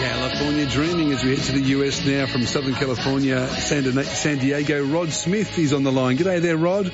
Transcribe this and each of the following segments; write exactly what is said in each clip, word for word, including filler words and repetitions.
California dreaming as we head to the U S now from Southern California, San San Diego. Rod Smith is on the line. G'day there, Rod.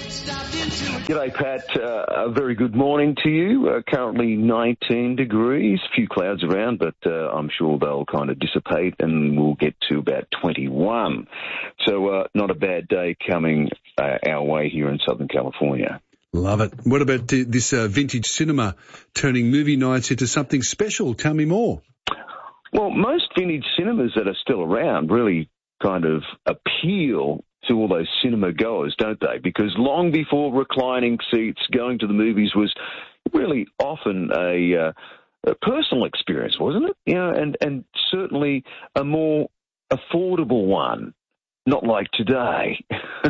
G'day, Pat. Uh, a very good morning to you. Uh, currently nineteen degrees, a few clouds around, but uh, I'm sure they'll kind of dissipate and we'll get to about twenty-one. So uh, not a bad day coming uh, our way here in Southern California. Love it. What about the, this uh, vintage cinema turning movie nights into something special? Tell me more. Well, most vintage cinemas that are still around really kind of appeal to all those cinema goers, don't they? Because long before reclining seats, going to the movies was really often a, uh, a personal experience, wasn't it? You know, and, and certainly a more affordable one, not like today.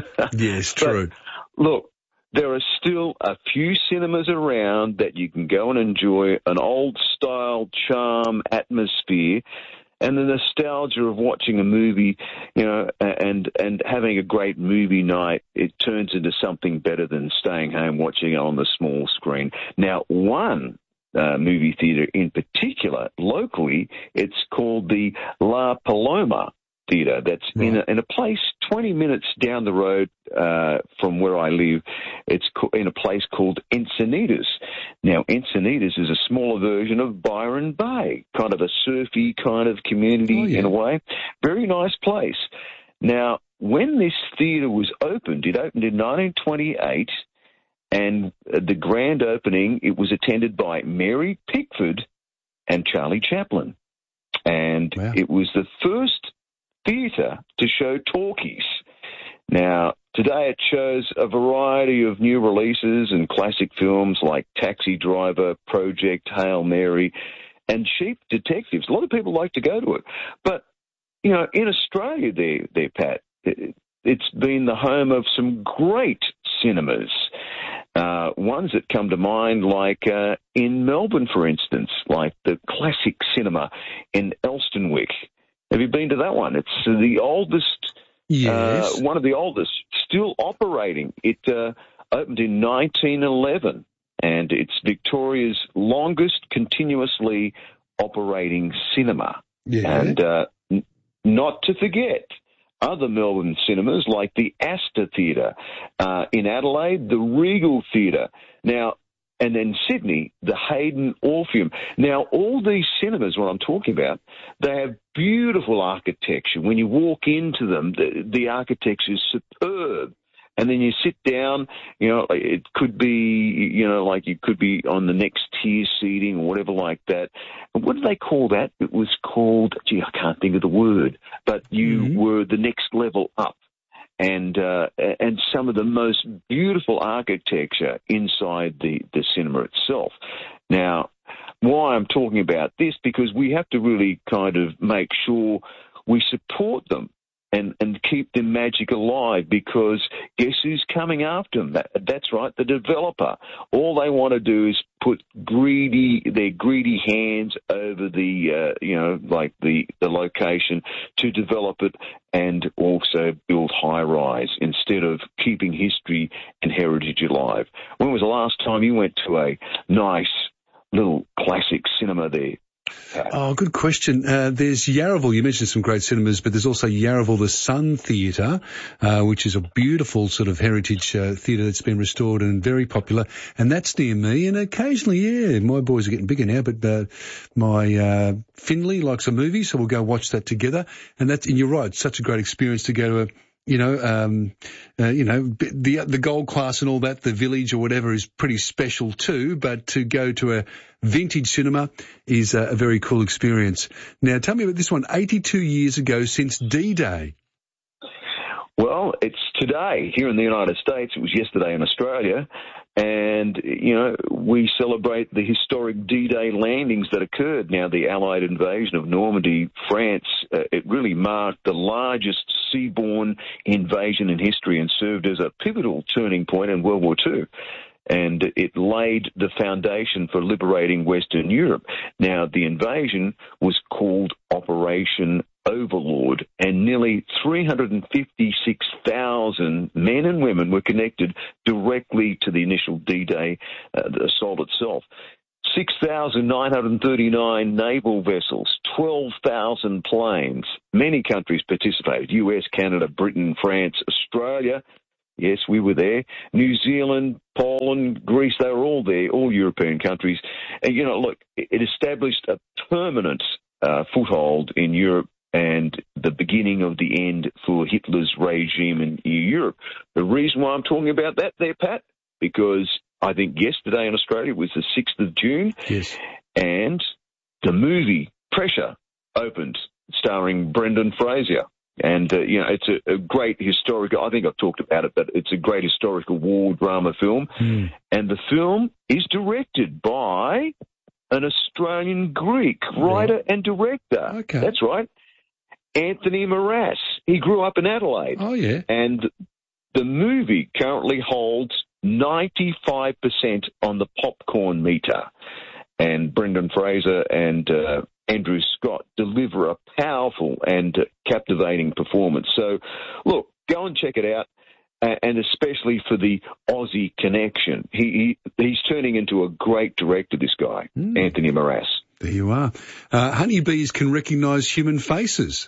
Yes, true. But, look, there are still a few cinemas around that you can go and enjoy an old-style charm atmosphere and the nostalgia of watching a movie, you know, and and having a great movie night. It turns into something better than staying home watching it on the small screen. Now, one uh, movie theatre in particular, locally, it's called the La Paloma Theatre. That's right. in, a, in a place twenty minutes down the road uh, from where I live. It's co- in a place called Encinitas. Now, Encinitas is a smaller version of Byron Bay, kind of a surfy kind of community oh, yeah. in a way. Very nice place. Now, when this theatre was opened, it opened in nineteen twenty-eight, and the grand opening, it was attended by Mary Pickford and Charlie Chaplin. And wow. it was the first theatre to show talkies. Now, today it shows a variety of new releases and classic films like Taxi Driver, Project, Hail Mary, and Sheep Detectives. A lot of people like to go to it. But, you know, in Australia there, there Pat, it's been the home of some great cinemas. Uh, ones that come to mind, like uh, in Melbourne, for instance, like the Classic Cinema in Elstonwick. Have you been to that one? It's the oldest, yes. uh, one of the oldest, still operating. It uh, opened in nineteen eleven, and it's Victoria's longest continuously operating cinema. Yeah. And uh, n- not to forget other Melbourne cinemas like the Astor Theatre, uh, in Adelaide, the Regal Theatre. Now, and then Sydney, the Hayden Orpheum. Now, all these cinemas, what I'm talking about, they have beautiful architecture. When you walk into them, the, the architecture is superb. And then you sit down, you know, it could be, you know, like you could be on the next tier seating or whatever like that. And what do they call that? It was called, gee, I can't think of the word, but you mm-hmm. were the next level up. And uh, and some of the most beautiful architecture inside the, the cinema itself. Now, why I'm talking about this, because we have to really kind of make sure we support them and, and keep their magic alive, because guess who's coming after them? That, that's right, the developer. All they want to do is put greedy, their greedy hands over the, uh, you know, like the, the location to develop it and also build high-rise instead of keeping history and heritage alive. When was the last time you went to a nice little classic cinema there? Oh, good question. Uh, there's Yarraville. You mentioned some great cinemas, but there's also Yarraville, the Sun Theatre, uh, which is a beautiful sort of heritage uh, theatre that's been restored and very popular. And that's near me. And occasionally, yeah, my boys are getting bigger now, but uh, my uh, Finley likes a movie, so we'll go watch that together. And that's, and you're right, such a great experience to go to a, you know, um, uh, you know, the the gold class and all that, the Village or whatever is pretty special too, but to go to a vintage cinema is a, a very cool experience. Now, tell me about this one. eighty-two years ago since D-Day. Well, it's today here in the United States. It was yesterday in Australia. And, you know, we celebrate the historic D-Day landings that occurred. Now, the Allied invasion of Normandy, France, uh, it really marked the largest seaborne invasion in history and served as a pivotal turning point in World War Two. And it laid the foundation for liberating Western Europe. Now, the invasion was called Operation Overlord, and nearly three hundred fifty-six thousand men and women were connected directly to the initial D-Day, uh, the assault itself. six thousand nine hundred thirty-nine naval vessels, twelve thousand planes. Many countries participated, U S, Canada, Britain, France, Australia. Yes, we were there. New Zealand, Poland, Greece, they were all there, all European countries. And, you know, look, it established a permanent uh, foothold in Europe and the beginning of the end for Hitler's regime in Europe. The reason why I'm talking about that there, Pat, because I think yesterday in Australia was the sixth of June. Yes. And the movie Pressure opened, starring Brendan Fraser. And, uh, you know, it's a, a great historical, I think I've talked about it, but it's a great historical war drama film. Mm. And the film is directed by an Australian Greek writer yeah. and director. Okay. That's right. Anthony Moras. He grew up in Adelaide. Oh, yeah. And the movie currently holds ninety-five percent on the popcorn meter. And Brendan Fraser and uh, Andrew Scott deliver a powerful and uh, captivating performance. So, look, go and check it out, uh, and especially for the Aussie connection. He, he He's turning into a great director, this guy, mm. Anthony Moras. There you are. Uh, honeybees can recognise human faces.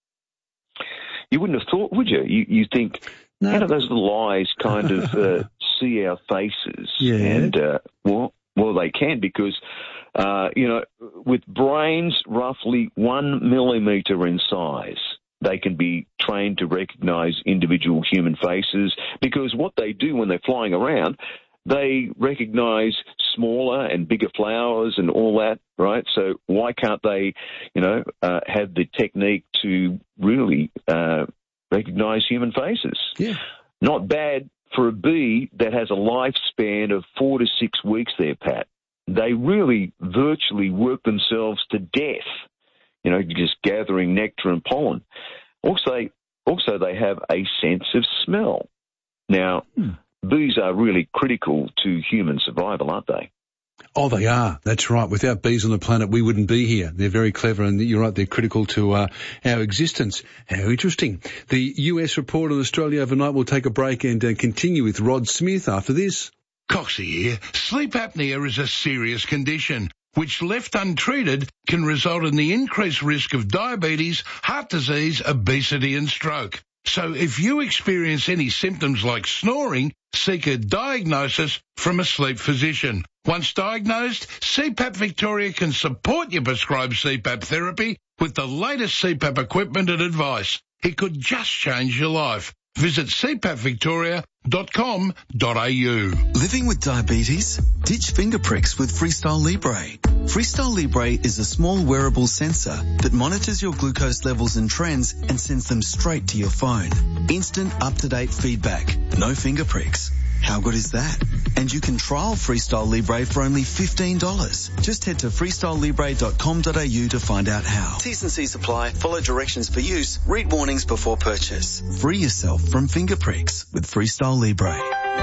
You wouldn't have thought, would you? You, you think, no. How do those little eyes kind of uh, see our faces? Yeah. And, uh, well, well, they can because... Uh, you know, with brains roughly one millimetre in size, they can be trained to recognise individual human faces because what they do when they're flying around, they recognise smaller and bigger flowers and all that, right? So why can't they, you know, uh, have the technique to really uh, recognise human faces? Yeah. Not bad for a bee that has a lifespan of four to six weeks there, Pat. They really virtually work themselves to death, you know, just gathering nectar and pollen. Also, also they have a sense of smell. Now, hmm. bees are really critical to human survival, aren't they? Oh, they are. That's right. Without bees on the planet, we wouldn't be here. They're very clever, and you're right, they're critical to uh, our existence. How interesting. The U S report on Australia overnight will take a break and uh, continue with Rod Smith after this. Coxie here. Sleep apnea is a serious condition, which left untreated can result in the increased risk of diabetes, heart disease, obesity and stroke. So if you experience any symptoms like snoring, seek a diagnosis from a sleep physician. Once diagnosed, C PAP Victoria can support your prescribed C PAP therapy with the latest C PAP equipment and advice. It could just change your life. Visit c pap victoria dot com dot a u. Living with diabetes? Ditch finger pricks with Freestyle Libre. Freestyle Libre is a small wearable sensor that monitors your glucose levels and trends and sends them straight to your phone. Instant up-to-date feedback. No finger pricks. How good is that? And you can trial Freestyle Libre for only fifteen dollars. Just head to freestyle libre dot com dot a u to find out how. T's and C's apply. Follow directions for use. Read warnings before purchase. Free yourself from finger pricks with Freestyle Libre.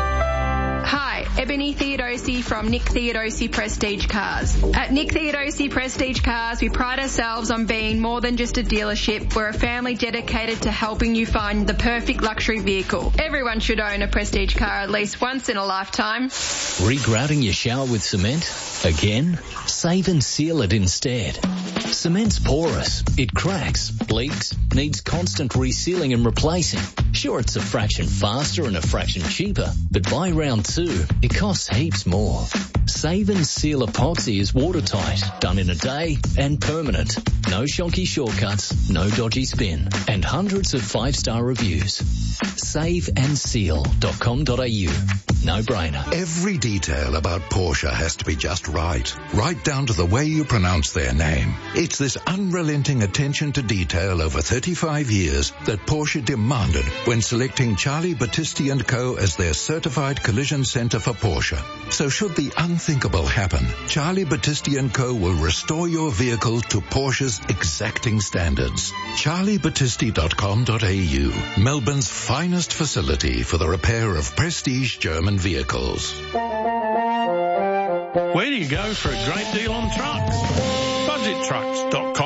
Hi, Ebony Theodosi from Nick Theodosi Prestige Cars. At Nick Theodosi Prestige Cars, we pride ourselves on being more than just a dealership. We're a family dedicated to helping you find the perfect luxury vehicle. Everyone should own a Prestige car at least once in a lifetime. Regrouting your shower with cement? Again? Save and seal it instead. Cement's porous. It cracks, leaks, needs constant resealing and replacing. Sure, it's a fraction faster and a fraction cheaper, but by round two, it costs heaps more. Save and Seal epoxy is watertight, done in a day, and permanent. No shonky shortcuts, no dodgy spin, and hundreds of five-star reviews. save and seal dot com dot a u. No-brainer. Every detail about Porsche has to be just right, right down to the way you pronounce their name. It's this unrelenting attention to detail over thirty-five years that Porsche demanded when selecting Charlie Battisti and Co. as their certified collision center for Porsche. So should the unthinkable happen, Charlie Battisti and Co. will restore your vehicle to Porsche's exacting standards. charlie battisti dot com dot a u, Melbourne's finest facility for the repair of prestige German vehicles. Where do you go for a great deal on trucks? budget trucks dot com